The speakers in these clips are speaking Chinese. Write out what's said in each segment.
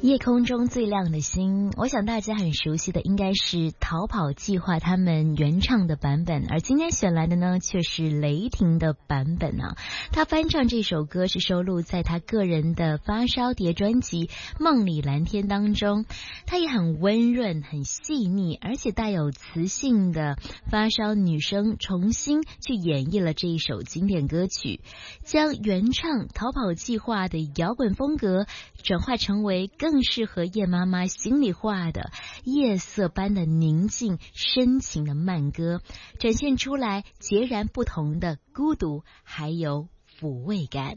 夜空中最亮的星，我想大家很熟悉的应该是逃跑计划他们原唱的版本，而今天选来的呢却是雷霆的版本啊。他翻唱这首歌是收录在他个人的发烧碟专辑《梦里蓝天》当中，他也很温润很细腻，而且带有磁性的发烧女声重新去演绎了这一首经典歌曲，将原唱逃跑计划的摇滚风格转化成为更适合夜妈妈心里话的夜色般的宁静深情的慢歌，展现出来截然不同的孤独还有抚慰感。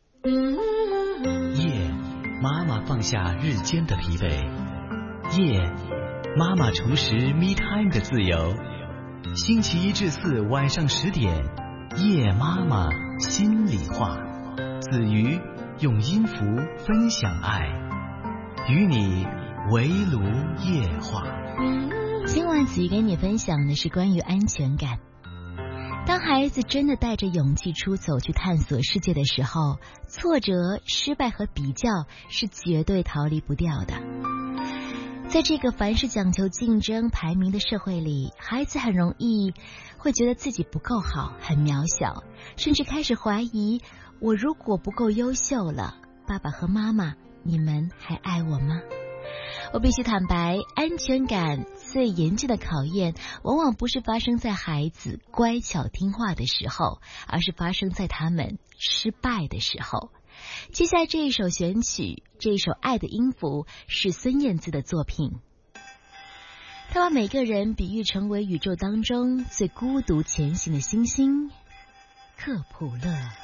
夜，妈妈放下日间的疲惫，夜，妈妈重拾 me time 的自由。星期一至四晚上10点，夜妈妈心里话，子瑜用音符分享爱，与你围炉夜话。 今晚子瑜给你分享的是关于安全感。当孩子真的带着勇气出走去探索世界的时候，挫折、失败和比较是绝对逃离不掉的。在这个凡事讲求竞争排名的社会里，孩子很容易会觉得自己不够好，很渺小，甚至开始怀疑，我如果不够优秀了，爸爸和妈妈，你们还爱我吗？我必须坦白，安全感最严峻的考验往往不是发生在孩子乖巧听话的时候，而是发生在他们失败的时候。接下来这一首选曲，这一首《爱的音符》是孙燕姿的作品，她把每个人比喻成为宇宙当中最孤独前行的星星，克普勒。